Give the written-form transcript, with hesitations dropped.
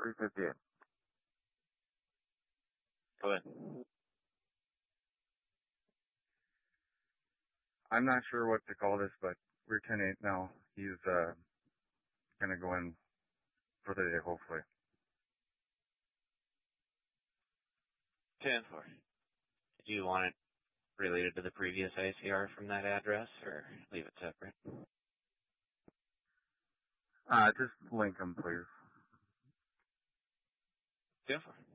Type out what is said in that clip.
358. Go ahead. I'm not sure what to call this, but we're 10-8 now. He's going to go in for the day, hopefully. 10-4. Do you want it related to the previous ICR from that address, or leave it separate? Just link them, please. 10-4.